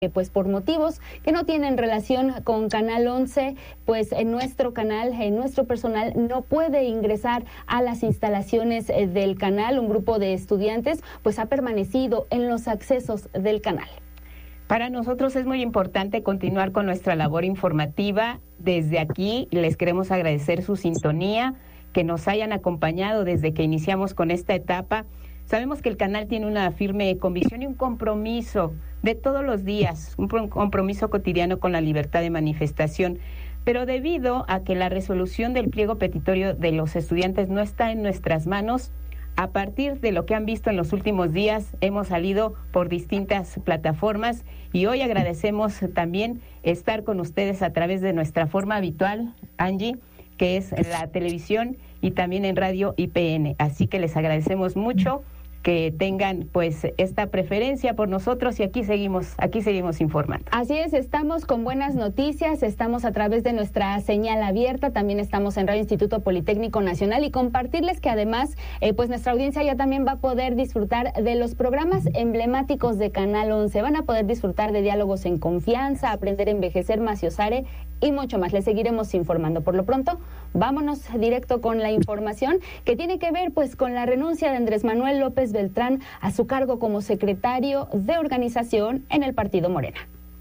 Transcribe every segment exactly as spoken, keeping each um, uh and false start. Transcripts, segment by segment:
pues por motivos que no tienen relación con Canal once, pues en nuestro canal, en nuestro personal no puede ingresar a las instalaciones del canal. Un grupo de estudiantes pues ha permanecido en los accesos del canal. Para nosotros es muy importante continuar con nuestra labor informativa. Desde aquí les queremos agradecer su sintonía, que nos hayan acompañado desde que iniciamos con esta etapa. Sabemos que el canal tiene una firme convicción y un compromiso de todos los días, un compromiso cotidiano con la libertad de manifestación, pero debido a que la resolución del pliego petitorio de los estudiantes no está en nuestras manos, a partir de lo que han visto en los últimos días, hemos salido por distintas plataformas y hoy agradecemos también estar con ustedes a través de nuestra forma habitual, Angie, que es la televisión y también en Radio I P N. Así que les agradecemos mucho que tengan pues esta preferencia por nosotros y aquí seguimos, aquí seguimos informando. Así es, estamos con buenas noticias, estamos a través de nuestra señal abierta, también estamos en Radio Instituto Politécnico Nacional y compartirles que además eh, pues nuestra audiencia ya también va a poder disfrutar de los programas emblemáticos de Canal once, van a poder disfrutar de Diálogos en Confianza, Aprender a Envejecer, Maciosare y mucho más. Les seguiremos informando. Por lo pronto, vámonos directo con la información que tiene que ver pues con la renuncia de Andrés Manuel López Beltrán a su cargo como secretario de organización en el partido Morena.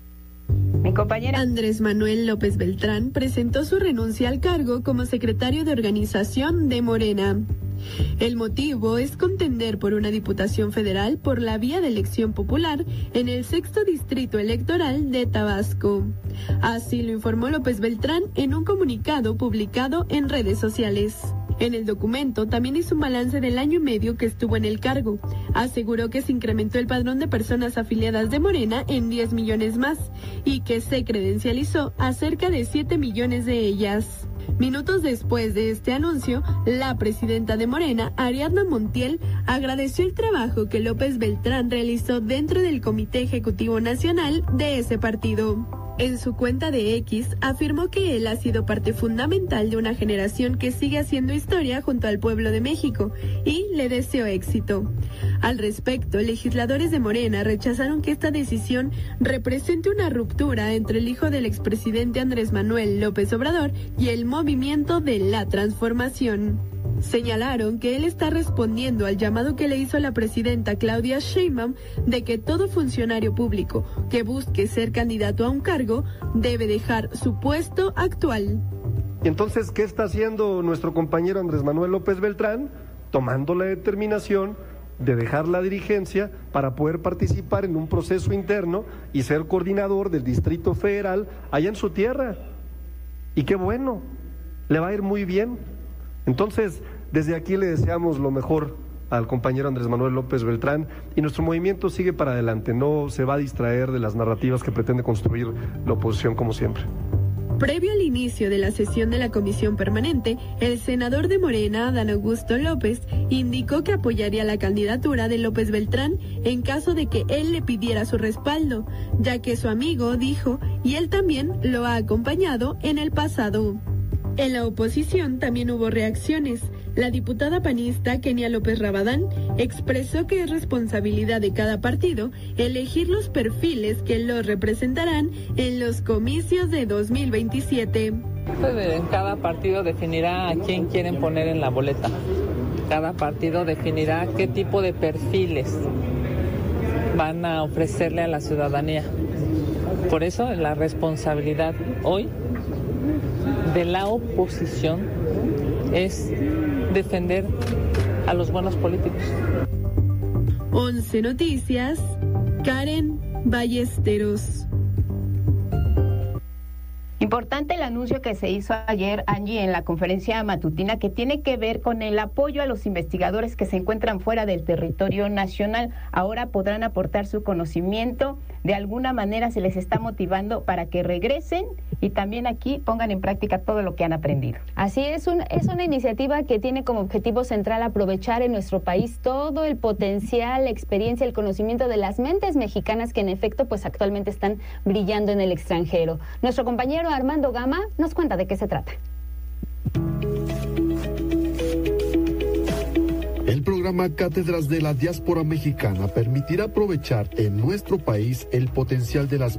Mi compañera Andrés Manuel López Beltrán presentó su renuncia al cargo como secretario de organización de Morena. El motivo es contender por una diputación federal por la vía de elección popular en el sexto distrito electoral de Tabasco. Así lo informó López Beltrán en un comunicado publicado en redes sociales. En el documento también hizo un balance del año y medio que estuvo en el cargo. Aseguró que se incrementó el padrón de personas afiliadas de Morena en diez millones más y que se credencializó a cerca de siete millones de ellas. Minutos después de este anuncio, la presidenta de Morena, Ariadna Montiel, agradeció el trabajo que López Beltrán realizó dentro del Comité Ejecutivo Nacional de ese partido. En su cuenta de X, afirmó que él ha sido parte fundamental de una generación que sigue haciendo historia junto al pueblo de México y le deseó éxito. Al respecto, legisladores de Morena rechazaron que esta decisión represente una ruptura entre el hijo del expresidente Andrés Manuel López Obrador y el movimiento de la transformación. Señalaron que él está respondiendo al llamado que le hizo la presidenta Claudia Sheinbaum de que todo funcionario público que busque ser candidato a un cargo debe dejar su puesto actual. Y entonces, ¿qué está haciendo nuestro compañero Andrés Manuel López Beltrán? Tomando la determinación de dejar la dirigencia para poder participar en un proceso interno y ser coordinador del Distrito Federal allá en su tierra. Y qué bueno, le va a ir muy bien. Entonces, desde aquí le deseamos lo mejor al compañero Andrés Manuel López Beltrán y nuestro movimiento sigue para adelante, no se va a distraer de las narrativas que pretende construir la oposición como siempre. Previo al inicio de la sesión de la Comisión Permanente, el senador de Morena, Adán Augusto López, indicó que apoyaría la candidatura de López Beltrán en caso de que él le pidiera su respaldo, ya que su amigo dijo, y él también lo ha acompañado en el pasado. En la oposición también hubo reacciones. La diputada panista Kenia López Rabadán expresó que es responsabilidad de cada partido elegir los perfiles que los representarán en los comicios de dos mil veintisiete. Cada partido definirá a quién quieren poner en la boleta. Cada partido definirá qué tipo de perfiles van a ofrecerle a la ciudadanía. Por eso la responsabilidad hoy de la oposición es defender a los buenos políticos. once Noticias, Karen Ballesteros. Importante el anuncio que se hizo ayer, Angie, en la conferencia matutina, que tiene que ver con el apoyo a los investigadores que se encuentran fuera del territorio nacional. Ahora podrán aportar su conocimiento, de alguna manera se les está motivando para que regresen y también aquí pongan en práctica todo lo que han aprendido. Así es, un, es una iniciativa que tiene como objetivo central aprovechar en nuestro país todo el potencial, la experiencia, el conocimiento de las mentes mexicanas que en efecto pues actualmente están brillando en el extranjero. Nuestro compañero Armando Gama nos cuenta de qué se trata. El programa Cátedras de la Diáspora Mexicana permitirá aprovechar en nuestro país el potencial de las